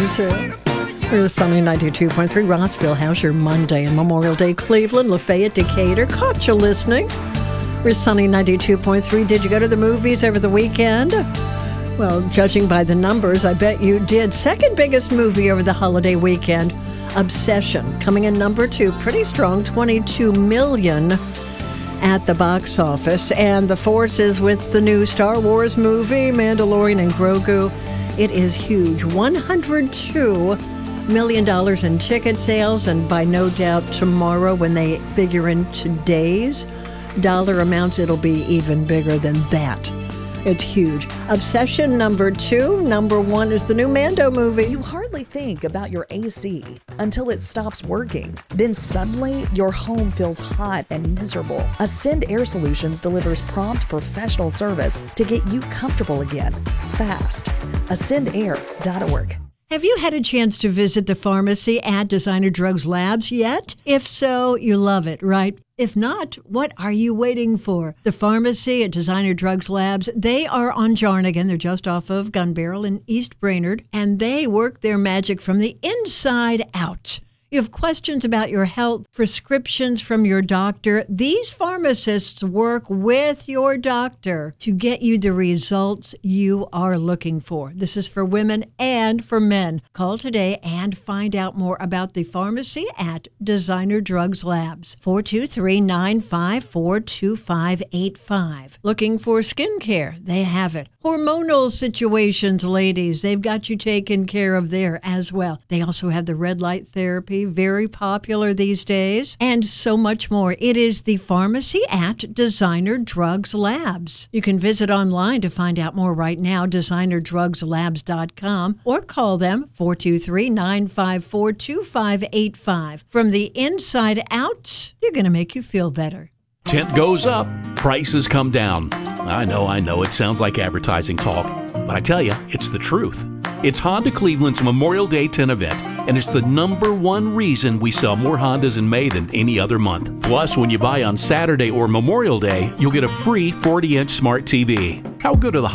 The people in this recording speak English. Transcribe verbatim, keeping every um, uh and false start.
too. Here's Sunny ninety-two point three Rossville. How's your Monday and Memorial Day? Cleveland, Lafayette, Decatur. Caught you listening. We're Sunny ninety-two point three. Did you go to the movies over the weekend? Well, judging by the numbers, I bet you did. Second biggest movie over the holiday weekend, Obsession, coming in number two. Pretty strong, twenty-two million at the box office. And the force is with the new Star Wars movie, Mandalorian and Grogu. It is huge, one hundred two million dollars in ticket sales, and by no doubt tomorrow when they figure in today's dollar amounts, it'll be even bigger than that. It's huge. Obsession, number two. Number one is the new Mando movie. You hardly think about your A C until it stops working. Then suddenly, your home feels hot and miserable. Ascend Air Solutions delivers prompt professional service to get you comfortable again, fast. ascend air dot org. Have you had a chance to visit the pharmacy at Designer Drugs Labs yet? If so, you love it, right? If not, what are you waiting for? The pharmacy at Designer Drugs Labs, they are on Jarnigan. They're just off of Gun Barrel in East Brainerd, and they work their magic from the inside out. You have questions about your health, prescriptions from your doctor. These pharmacists work with your doctor to get you the results you are looking for. This is for women and for men. Call today and find out more about the pharmacy at Designer Drugs Labs. four two three, nine five four, two five eight five. Looking for skincare? They have it. Hormonal situations, ladies, they've got you taken care of there as well. They also have the red light therapy, very popular these days, and so much more. It is the pharmacy at Designer Drugs Labs. You can visit online to find out more right now, designer drugs labs dot com, or call them four two three, nine five four, two five eight five. From the inside out, they're going to make you feel better. Tent goes up, prices come down. I know, I know, it sounds like advertising talk, but I tell you, it's the truth. It's Honda Cleveland's Memorial Day tent event, and it's the number one reason we sell more Hondas in May than any other month. Plus, when you buy on Saturday or Memorial Day, you'll get a free forty inch smart T V. How good are the